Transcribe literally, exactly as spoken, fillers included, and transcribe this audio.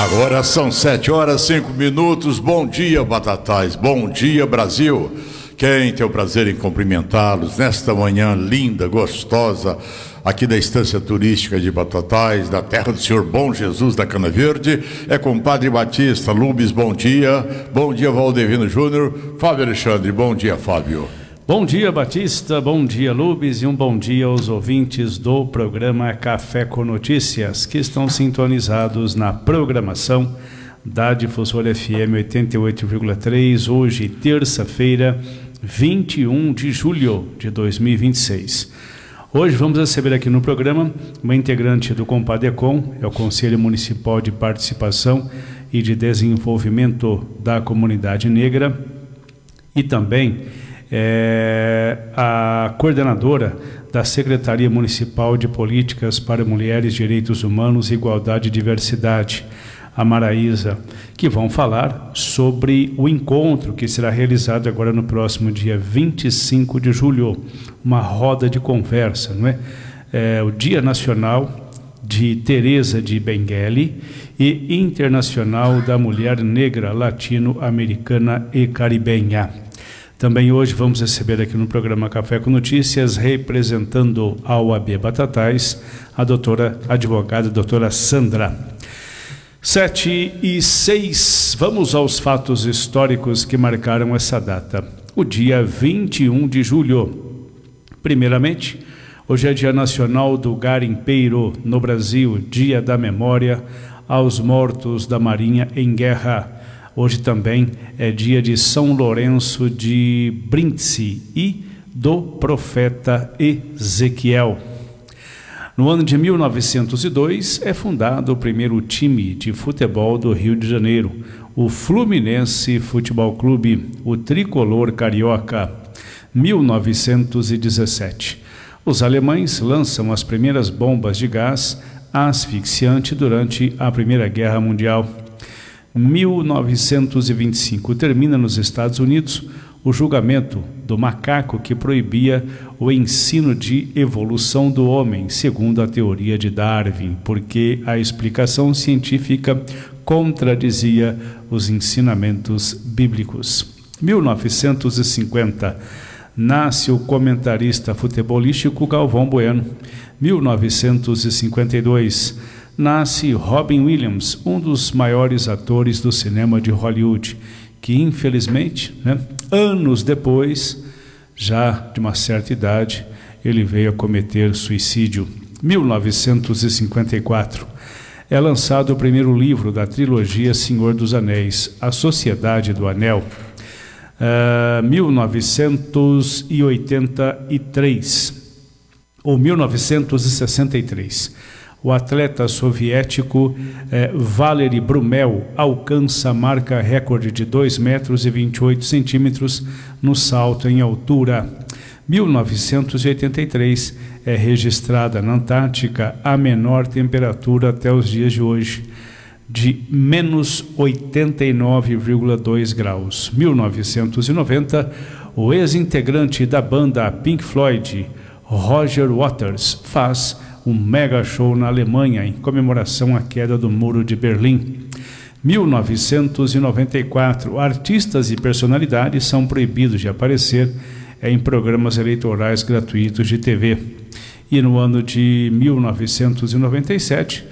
Agora são sete horas, cinco minutos. Bom dia, Batatais. Bom dia, Brasil. Quem tem o prazer em cumprimentá-los nesta manhã linda, gostosa, aqui da Estância Turística de Batatais, da terra do Senhor Bom Jesus da Cana Verde, é compadre Batista. Lubes, bom dia. Bom dia, Valdevino Júnior. Fábio Alexandre, bom dia, Fábio. Bom dia, Batista, bom dia, Lubes, e um bom dia aos ouvintes do programa Café com Notícias, que estão sintonizados na programação da Difusora F M oitenta e oito vírgula três, hoje, terça-feira, vinte e um de julho de dois mil e vinte e seis. Hoje vamos receber aqui no programa uma integrante do Compadecom, é o Conselho Municipal de Participação e de Desenvolvimento da Comunidade Negra, e também é a coordenadora da Secretaria Municipal de Políticas para Mulheres, Direitos Humanos, Igualdade e Diversidade, a Maraísa, que vão falar sobre o encontro que será realizado agora no próximo dia vinte e cinco de julho, uma roda de conversa, não é? É o Dia Nacional de Teresa de Benguele e Internacional da Mulher Negra Latino-Americana e Caribenha. Também hoje vamos receber aqui no programa Café com Notícias, representando a O A B Batatais, a doutora advogada, a doutora Sandra. Sete e seis, vamos aos fatos históricos que marcaram essa data. O dia vinte e um de julho. Primeiramente, hoje é Dia Nacional do Garimpeiro no Brasil, Dia da Memória aos Mortos da Marinha em Guerra. Hoje também é dia de São Lourenço de Brindisi e do profeta Ezequiel. No ano de mil novecentos e dois é fundado o primeiro time de futebol do Rio de Janeiro, o Fluminense Futebol Clube, o tricolor carioca. mil novecentos e dezessete. Os alemães lançam as primeiras bombas de gás asfixiante durante a Primeira Guerra Mundial. mil novecentos e vinte e cinco, termina nos Estados Unidos o julgamento do macaco que proibia o ensino de evolução do homem, segundo a teoria de Darwin, porque a explicação científica contradizia os ensinamentos bíblicos. mil novecentos e cinquenta, nasce o comentarista futebolístico Galvão Bueno. mil novecentos e cinquenta e dois, nasce Robin Williams, um dos maiores atores do cinema de Hollywood, que infelizmente, né, anos depois, já de uma certa idade, ele veio a cometer suicídio. mil novecentos e cinquenta e quatro, é lançado o primeiro livro da trilogia Senhor dos Anéis, A Sociedade do Anel. Uh, mil novecentos e oitenta e três, ou mil novecentos e sessenta e três, o atleta soviético eh, Valery Brumel alcança a marca recorde de dois metros e vinte e oito centímetros no salto em altura. mil novecentos e oitenta e três, é registrada na Antártica a menor temperatura até os dias de hoje, de menos oitenta e nove vírgula dois graus. mil novecentos e noventa, o ex-integrante da banda Pink Floyd, Roger Waters, faz um mega show na Alemanha em comemoração à queda do Muro de Berlim. mil novecentos e noventa e quatro, artistas e personalidades são proibidos de aparecer em programas eleitorais gratuitos de T V. E no ano de mil novecentos e noventa e sete,